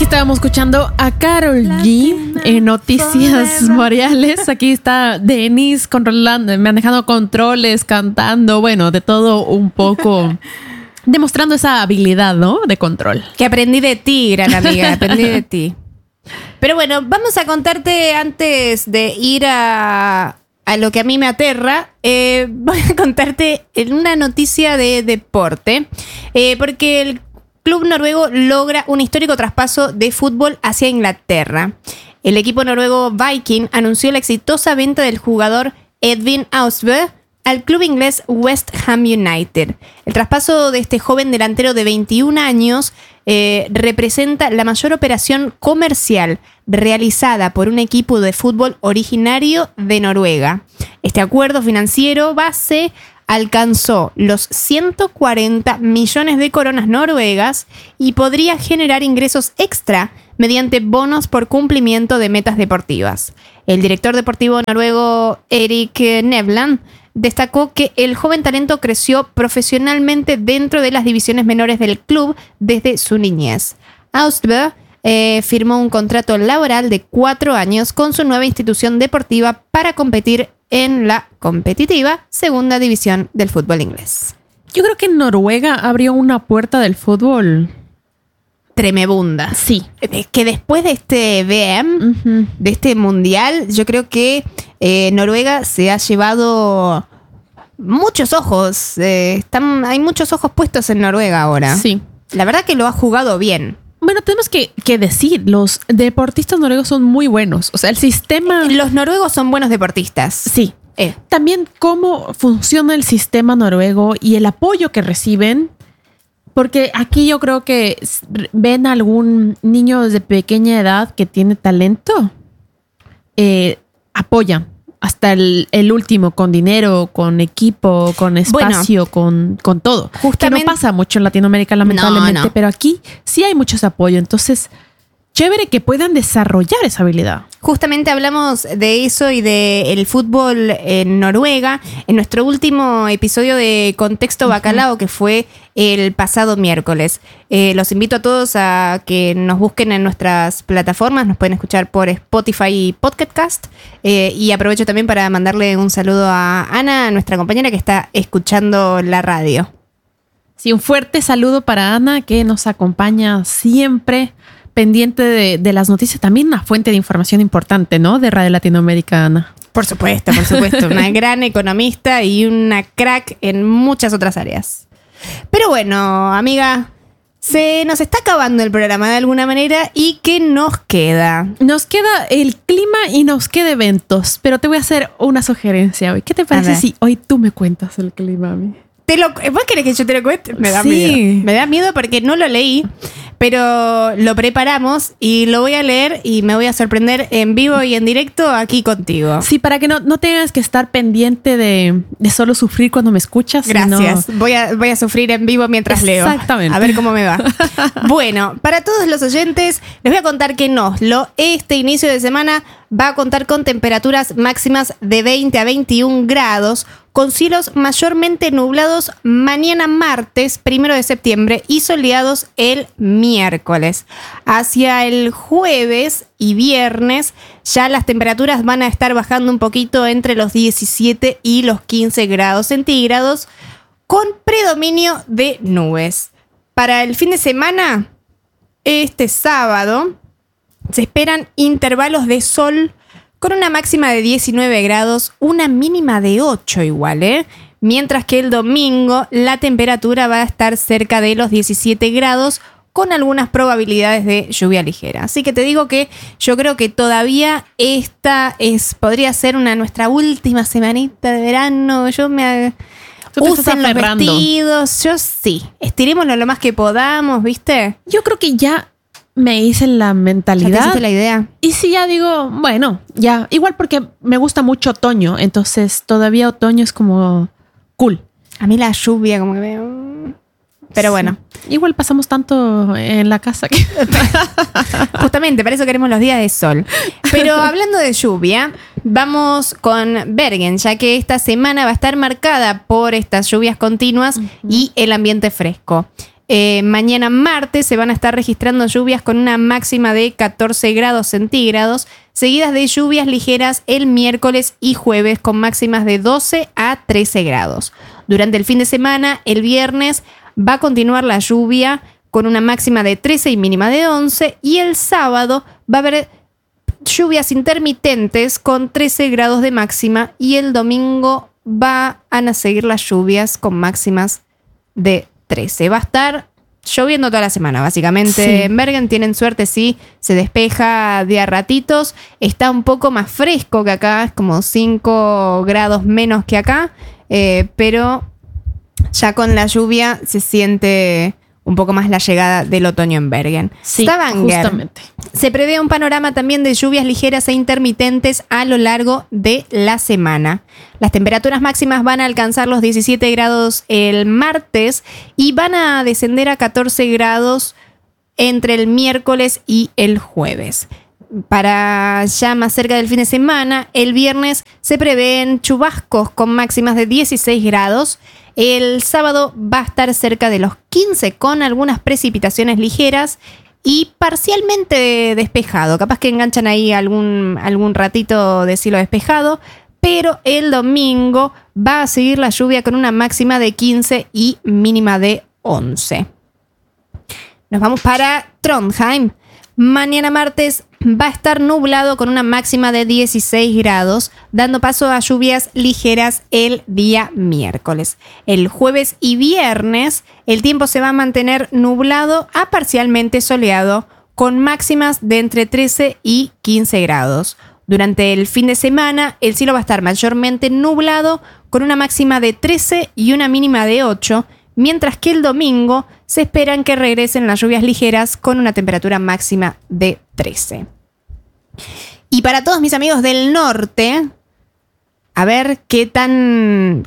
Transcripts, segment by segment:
Aquí estábamos escuchando a Karol G en Noticias Boreales. Aquí está Denise controlando, manejando controles, cantando, bueno, de todo un poco, demostrando esa habilidad, ¿no? De control. Que aprendí de ti, gran amiga, aprendí de ti. Pero bueno, vamos a contarte antes de ir a lo que a mí me aterra. Voy a contarte en una noticia de deporte, porque el club noruego logra un histórico traspaso de fútbol hacia Inglaterra. El equipo noruego Viking anunció la exitosa venta del jugador Edvin Austbø al club inglés West Ham United. El traspaso de este joven delantero de 21 años representa la mayor operación comercial realizada por un equipo de fútbol originario de Noruega. Este acuerdo financiero base alcanzó los 140 millones de coronas noruegas y podría generar ingresos extra mediante bonos por cumplimiento de metas deportivas. El director deportivo noruego Erik Nevland destacó que el joven talento creció profesionalmente dentro de las divisiones menores del club desde su niñez. Austbø firmó un contrato laboral de 4 años con su nueva institución deportiva para competir en la competitiva segunda división del fútbol inglés. Yo creo que Noruega abrió una puerta del fútbol tremebunda. Sí. Que después de este VM, de este mundial, yo creo que Noruega se ha llevado muchos ojos. Hay muchos ojos puestos en Noruega ahora. Sí. La verdad que lo ha jugado bien. Bueno, tenemos que decir, los deportistas noruegos son muy buenos. O sea, el sistema... Los noruegos son buenos deportistas. Sí. También cómo funciona el sistema noruego y el apoyo que reciben. Porque aquí yo creo que ven a algún niño desde pequeña edad que tiene talento, apoyan hasta el último, con dinero, con equipo, con espacio, bueno, con todo. Justamente, que no pasa mucho en Latinoamérica, lamentablemente, no. Pero aquí sí hay muchos apoyos. Entonces, chévere que puedan desarrollar esa habilidad. Justamente hablamos de eso y del fútbol en Noruega en nuestro último episodio de Contexto Bacalao, que fue el pasado miércoles. Los invito a todos a que nos busquen en nuestras plataformas. Nos pueden escuchar por Spotify y Podcast. Y aprovecho también para mandarle un saludo a Ana, nuestra compañera que está escuchando la radio. Sí, un fuerte saludo para Ana, que nos acompaña siempre, pendiente de las noticias, también una fuente de información importante, ¿no? De Radio Latinoamérica, Ana. Por supuesto. Una gran economista y una crack en muchas otras áreas. Pero bueno, amiga, se nos está acabando el programa de alguna manera. ¿Y qué nos queda? Nos queda el clima y nos queda eventos. Pero te voy a hacer una sugerencia hoy. ¿Qué te parece si hoy tú me cuentas el clima a mí? ¿Vos querés que yo te lo cuente? Me da miedo. Me da miedo porque no lo leí, pero lo preparamos y lo voy a leer y me voy a sorprender en vivo y en directo aquí contigo. Sí, para que no tengas que estar pendiente de solo sufrir cuando me escuchas. Gracias. Sino... Voy a sufrir en vivo mientras leo. Exactamente. A ver cómo me va. Bueno, para todos los oyentes, les voy a contar que este inicio de semana va a contar con temperaturas máximas de 20 a 21 grados, con cielos mayormente nublados mañana martes 1 de septiembre y soleados el miércoles. Hacia el jueves y viernes ya las temperaturas van a estar bajando un poquito entre los 17 y los 15 grados centígrados, con predominio de nubes. Para el fin de semana, este sábado, se esperan intervalos de sol con una máxima de 19 grados, una mínima de 8 igual, mientras que el domingo la temperatura va a estar cerca de los 17 grados con algunas probabilidades de lluvia ligera. Así que te digo que yo creo que todavía podría ser nuestra última semanita de verano. Usen los vestidos, yo sí. Estirémoslo lo más que podamos, ¿viste? Yo creo que ya me hice la mentalidad. ¿Ya te hiciste la idea? Y si ya digo, bueno, ya. Igual porque me gusta mucho otoño. Entonces todavía otoño es como cool. A mí la lluvia como que veo... Pero sí. Bueno. Igual pasamos tanto en la casa que... Justamente, para eso queremos los días de sol. Pero hablando de lluvia, vamos con Bergen, ya que esta semana va a estar marcada por estas lluvias continuas y el ambiente fresco. Mañana martes se van a estar registrando lluvias con una máxima de 14 grados centígrados, seguidas de lluvias ligeras el miércoles y jueves con máximas de 12 a 13 grados. Durante el fin de semana, el viernes, va a continuar la lluvia con una máxima de 13 y mínima de 11, y el sábado va a haber lluvias intermitentes con 13 grados de máxima, y el domingo van a seguir las lluvias con máximas de 13. Va a estar lloviendo toda la semana, básicamente. Sí. En Bergen tienen suerte, sí, se despeja de a ratitos. Está un poco más fresco que acá, es como 5 grados menos que acá, pero ya con la lluvia se siente un poco más la llegada del otoño en Bergen. Sí, Stavanger. justamente. Se prevé un panorama también de lluvias ligeras e intermitentes a lo largo de la semana. Las temperaturas máximas van a alcanzar los 17 grados el martes y van a descender a 14 grados entre el miércoles y el jueves. Para ya más cerca del fin de semana, el viernes se prevén chubascos con máximas de 16 grados. El sábado va a estar cerca de los 15 con algunas precipitaciones ligeras y parcialmente despejado. Capaz que enganchan ahí algún ratito de cielo despejado, pero el domingo va a seguir la lluvia con una máxima de 15 y mínima de 11. Nos vamos para Trondheim. Mañana martes va a estar nublado con una máxima de 16 grados, dando paso a lluvias ligeras el día miércoles. El jueves y viernes el tiempo se va a mantener nublado a parcialmente soleado, con máximas de entre 13 y 15 grados. Durante el fin de semana el cielo va a estar mayormente nublado con una máxima de 13 y una mínima de 8, mientras que el domingo se esperan que regresen las lluvias ligeras con una temperatura máxima de 13. Y para todos mis amigos del norte, a ver qué tan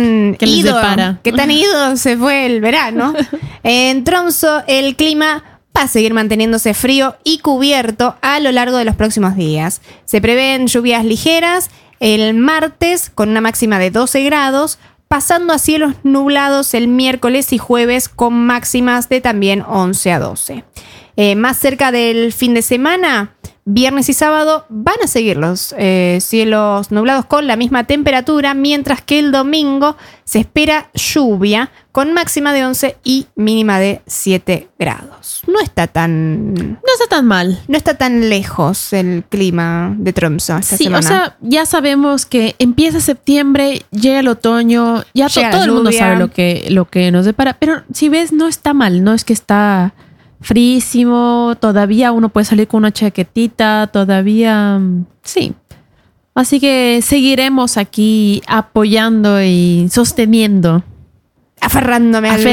ido se fue el verano. En Tromsø el clima va a seguir manteniéndose frío y cubierto a lo largo de los próximos días. Se prevén lluvias ligeras el martes con una máxima de 12 grados, pasando a cielos nublados el miércoles y jueves con máximas de también 11 a 12. Más cerca del fin de semana, viernes y sábado van a seguir los cielos nublados con la misma temperatura, mientras que el domingo se espera lluvia con máxima de 11 y mínima de 7 grados. No está tan mal. No está tan lejos el clima de Tromsø esta semana. O sea, ya sabemos que empieza septiembre, llega el otoño, ya todo el mundo sabe lo que nos depara. Pero si ves, no está mal, no es que está frísimo, todavía uno puede salir con una chaquetita, todavía sí. Así que seguiremos aquí apoyando y sosteniendo. Aferrándome al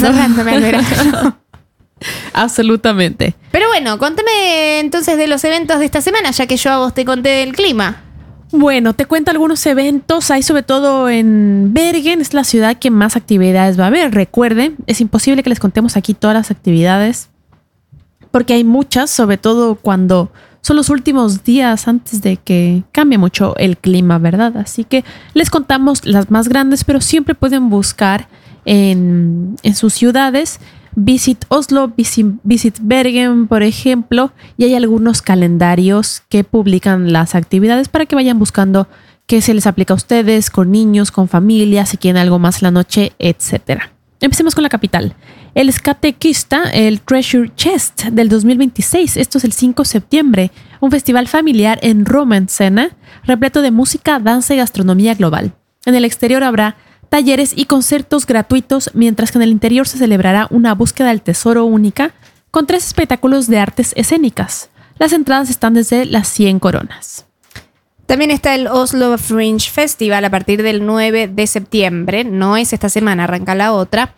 verano. Absolutamente. Pero bueno, contame entonces de los eventos de esta semana, ya que yo a vos te conté del clima. Bueno, te cuento algunos eventos. Hay sobre todo en Bergen, es la ciudad que más actividades va a haber. Recuerden, es imposible que les contemos aquí todas las actividades, porque hay muchas, sobre todo cuando son los últimos días antes de que cambie mucho el clima, ¿verdad? Así que les contamos las más grandes, pero siempre pueden buscar en sus ciudades. Visit Oslo, Visit Bergen, por ejemplo, y hay algunos calendarios que publican las actividades para que vayan buscando qué se les aplica a ustedes, con niños, con familia, si quieren algo más en la noche, etcétera. Empecemos con la capital. El Skatekista, el Treasure Chest del 2026. Esto es el 5 de septiembre. Un festival familiar en Romansena, repleto de música, danza y gastronomía global. En el exterior habrá talleres y conciertos gratuitos, mientras que en el interior se celebrará una búsqueda del tesoro única con 3 espectáculos de artes escénicas. Las entradas están desde las 100 coronas. También está el Oslo Fringe Festival a partir del 9 de septiembre. No es esta semana, arranca la otra.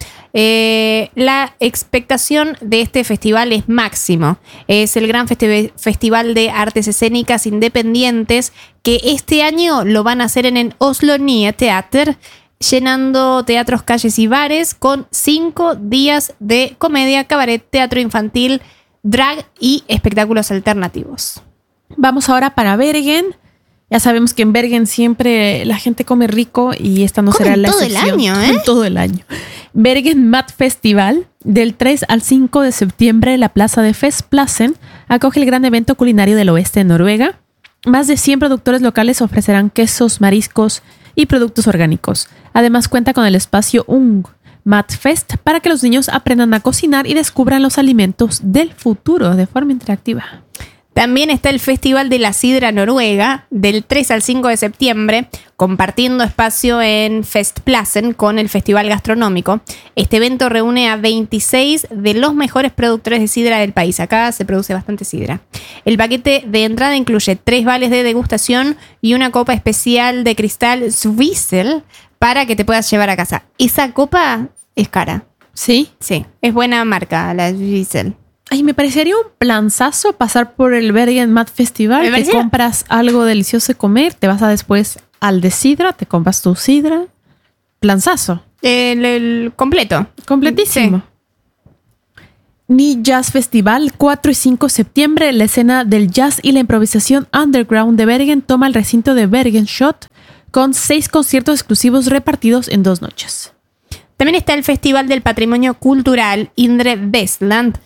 La expectación de este festival es máximo. Es el gran festival de artes escénicas independientes que este año lo van a hacer en el Oslo Nye Teater, llenando teatros, calles y bares con 5 días de comedia, cabaret, teatro infantil, drag y espectáculos alternativos. Vamos ahora para Bergen. Ya sabemos que en Bergen siempre la gente come rico y esta no será la excepción. Todo el año, ¿eh? Todo el año. Bergen Mat Festival. Del 3 al 5 de septiembre, la plaza de Festplassen acoge el gran evento culinario del oeste de Noruega. Más de 100 productores locales ofrecerán quesos, mariscos y productos orgánicos. Además, cuenta con el espacio Ung Matfest para que los niños aprendan a cocinar y descubran los alimentos del futuro de forma interactiva. También está el Festival de la Sidra Noruega, del 3 al 5 de septiembre, compartiendo espacio en Festplassen con el Festival Gastronómico. Este evento reúne a 26 de los mejores productores de sidra del país. Acá se produce bastante sidra. El paquete de entrada incluye 3 vales de degustación y una copa especial de cristal Swiesel para que te puedas llevar a casa. Esa copa es cara. ¿Sí? Sí, es buena marca, la Swiesel. Ay, me parecería un planzazo pasar por el Bergen Mat Festival. Te compras algo delicioso de comer, te vas a después al de sidra, te compras tu sidra. Planzazo. El completo. Completísimo. Sí. Ni Jazz Festival, 4 y 5 de septiembre. La escena del jazz y la improvisación underground de Bergen toma el recinto de Bergen Shot con 6 conciertos exclusivos repartidos en 2 noches. También está el Festival del Patrimonio Cultural Indre Vestland.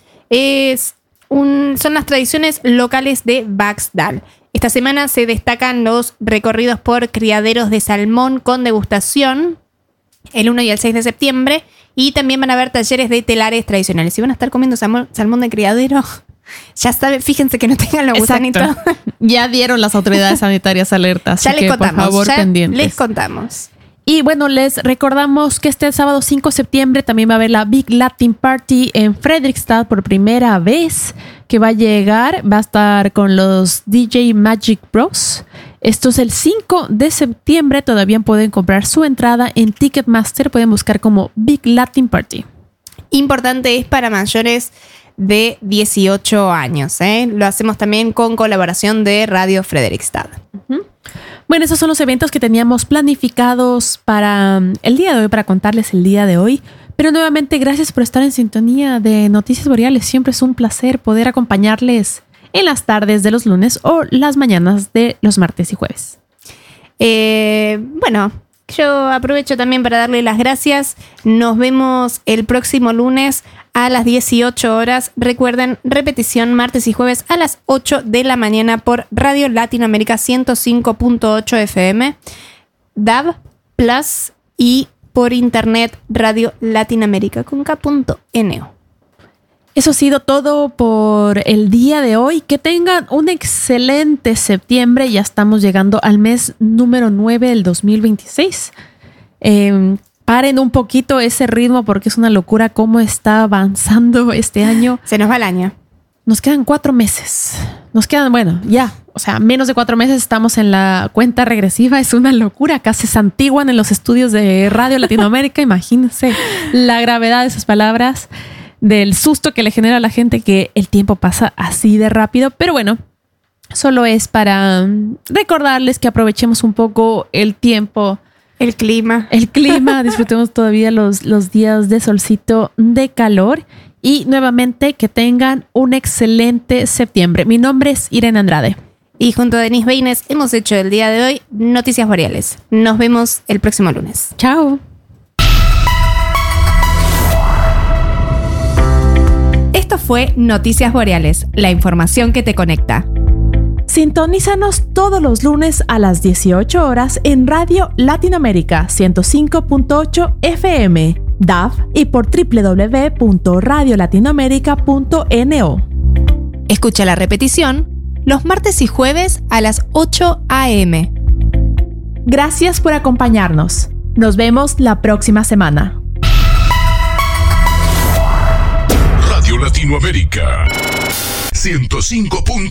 Son las tradiciones locales de Vaxdal. Esta semana se destacan los recorridos por criaderos de salmón con degustación el 1 y el 6 de septiembre, y también van a haber talleres de telares tradicionales. Si van a estar comiendo salmón de criadero, ya saben, fíjense que no tengan los gusanitos. Ya dieron las autoridades sanitarias alertas. Ya les contamos, por favor, pendientes. Les contamos. Y bueno, les recordamos que este sábado 5 de septiembre también va a haber la Big Latin Party en Fredrikstad por primera vez, que va a llegar, va a estar con los DJ Magic Bros. Esto es el 5 de septiembre, todavía pueden comprar su entrada en Ticketmaster, pueden buscar como Big Latin Party. Importante, es para mayores de 18 años, Lo hacemos también con colaboración de Radio Fredrikstad. Uh-huh. Bueno, esos son los eventos que teníamos planificados para el día de hoy, para contarles el día de hoy. Pero nuevamente, gracias por estar en sintonía de Noticias Boreales. Siempre es un placer poder acompañarles en las tardes de los lunes o las mañanas de los martes y jueves. Bueno, yo aprovecho también para darle las gracias. Nos vemos el próximo lunes a las 18 horas. Recuerden, repetición martes y jueves a las 8 de la mañana por Radio Latinoamérica 105.8 FM, DAB Plus y por internet Radio Latinoamérica con K.no. Eso ha sido todo por el día de hoy. Que tengan un excelente septiembre. Ya estamos llegando al mes número 9 del 2026. Paren un poquito ese ritmo porque es una locura cómo está avanzando este año. Se nos va el año. Nos quedan 4 meses. Nos quedan, bueno, ya. O sea, menos de 4 meses estamos en la cuenta regresiva. Es una locura. Casi se santiguan en los estudios de Radio Latinoamérica. Imagínense la gravedad de esas palabras, del susto que le genera a la gente que el tiempo pasa así de rápido. Pero bueno, solo es para recordarles que aprovechemos un poco el tiempo. El clima, disfrutemos todavía los días de solcito, de calor, y nuevamente que tengan un excelente septiembre. Mi nombre es Irene Andrade. Y junto a Denise Beines hemos hecho el día de hoy Noticias Boreales. Nos vemos el próximo lunes. Chao. Esto fue Noticias Boreales, la información que te conecta. Sintonízanos todos los lunes a las 18 horas en Radio Latinoamérica 105.8 FM, DAF y por www.radiolatinoamerica.no. Escucha la repetición los martes y jueves a las 8 a.m. Gracias por acompañarnos. Nos vemos la próxima semana. Radio Latinoamérica 105.